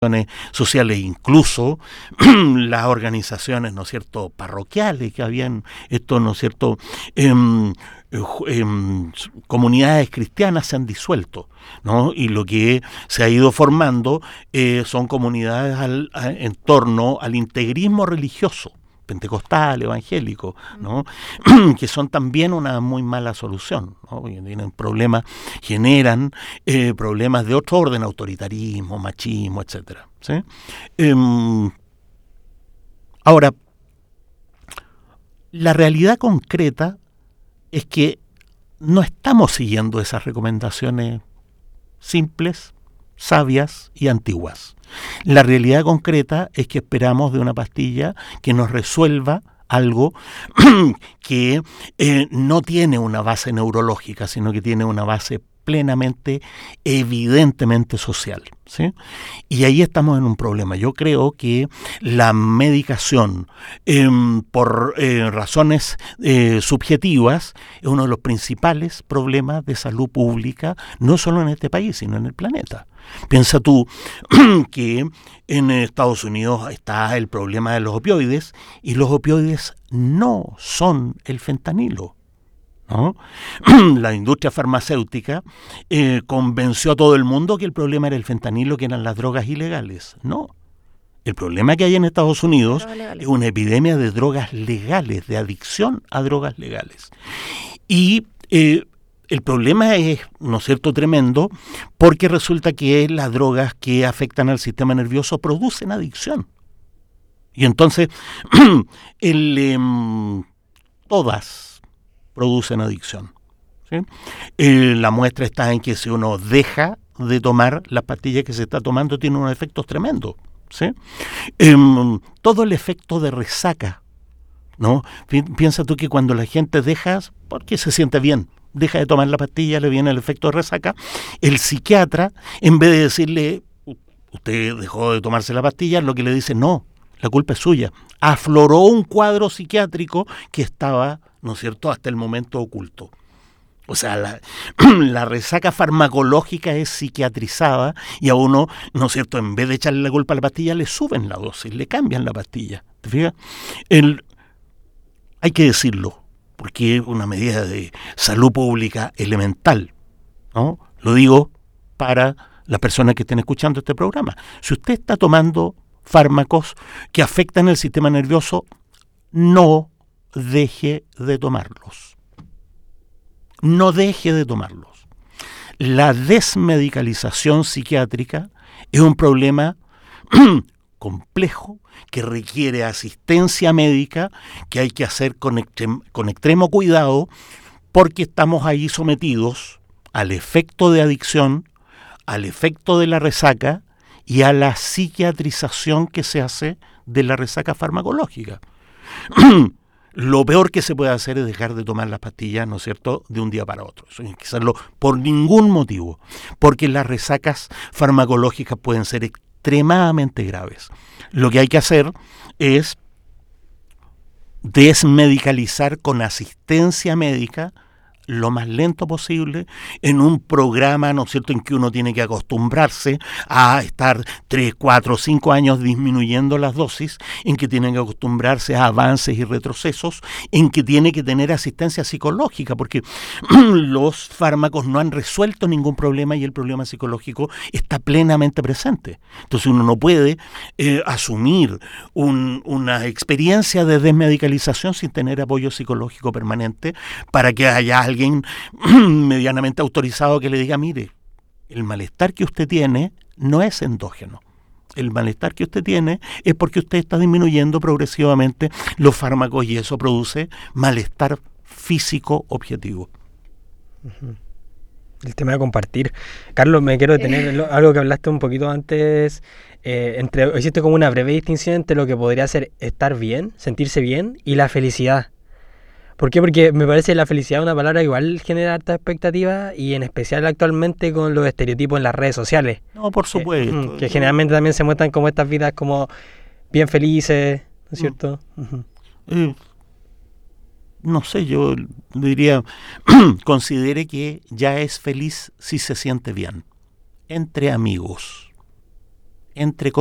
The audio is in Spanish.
sociales, incluso las organizaciones, ¿no es cierto?, parroquiales que habían, ¿no es cierto?, comunidades cristianas se han disuelto, ¿no? Y lo que se ha ido formando son comunidades en torno al integrismo religioso, pentecostal, evangélico, ¿no? Que son también una muy mala solución, ¿no? Tienen problemas, generan problemas de otro orden, autoritarismo, machismo, etcétera, ¿sí? Ahora, la realidad concreta es que no estamos siguiendo esas recomendaciones simples, sabias y antiguas. La realidad concreta es que esperamos de una pastilla que nos resuelva algo que no tiene una base neurológica, sino que tiene una base plenamente, evidentemente social, ¿sí? Y ahí estamos en un problema. Yo creo que la medicación por razones subjetivas es uno de los principales problemas de salud pública, no solo en este país, sino en el planeta. Piensa tú que en Estados Unidos está el problema de los opioides, y los opioides no son el fentanilo, ¿no? La industria farmacéutica convenció a todo el mundo que el problema era el fentanilo, que eran las drogas ilegales. No. El problema que hay en Estados Unidos es una epidemia de drogas legales, de adicción a drogas legales. Y el problema es, ¿no es cierto?, tremendo, porque resulta que las drogas que afectan al sistema nervioso producen adicción. Y entonces, todas producen adicción, ¿sí? La muestra está en que si uno deja de tomar las pastillas que se está tomando, tiene unos efectos tremendos, ¿sí? Todo el efecto de resaca, ¿no? Piensa tú que cuando la gente deja, porque se siente bien, deja de tomar la pastilla, le viene el efecto de resaca, el psiquiatra, en vez de decirle, usted dejó de tomarse la pastilla, lo que le dice, no, la culpa es suya. Afloró un cuadro psiquiátrico que estaba, ¿no es cierto?, hasta el momento oculto. O sea, la resaca farmacológica es psiquiatrizada, y a uno, ¿no es cierto?, en vez de echarle la culpa a la pastilla, le suben la dosis, le cambian la pastilla. ¿Te fijas? Hay que decirlo, porque es una medida de salud pública elemental, ¿no? Lo digo para las personas que estén escuchando este programa. Si usted está tomando fármacos que afectan el sistema nervioso, no deje de tomarlos. No deje de tomarlos. La desmedicalización psiquiátrica es un problema complejo que requiere asistencia médica, que hay que hacer con extremo cuidado, porque estamos ahí sometidos al efecto de adicción, al efecto de la resaca y a la psiquiatrización que se hace de la resaca farmacológica. Lo peor que se puede hacer es dejar de tomar las pastillas, ¿no es cierto?, de un día para otro. Eso hay que hacerlo por ningún motivo, porque las resacas farmacológicas pueden ser extremadamente graves. Lo que hay que hacer es desmedicalizar con asistencia médica lo más lento posible, en un programa, ¿no es cierto?, en que uno tiene que acostumbrarse a estar 3, 4, 5 años disminuyendo las dosis, en que tienen que acostumbrarse a avances y retrocesos, en que tiene que tener asistencia psicológica, porque los fármacos no han resuelto ningún problema y el problema psicológico está plenamente presente. Entonces uno no puede asumir una experiencia de desmedicalización sin tener apoyo psicológico permanente, para que haya alguien medianamente autorizado que le diga, mire, el malestar que usted tiene no es endógeno. El malestar que usted tiene es porque usted está disminuyendo progresivamente los fármacos, y eso produce malestar físico objetivo. El tema de compartir. Carlos, me quiero detener en algo que hablaste un poquito antes. Hiciste como una breve distinción entre lo que podría ser estar bien, sentirse bien, y la felicidad. ¿Por qué? Porque me parece la felicidad una palabra que igual genera harta expectativa, y en especial actualmente con los estereotipos en las redes sociales. No, por supuesto. Que generalmente también se muestran como estas vidas como bien felices, ¿no es cierto? No sé, yo diría, considere que ya es feliz si se siente bien, entre amigos. entre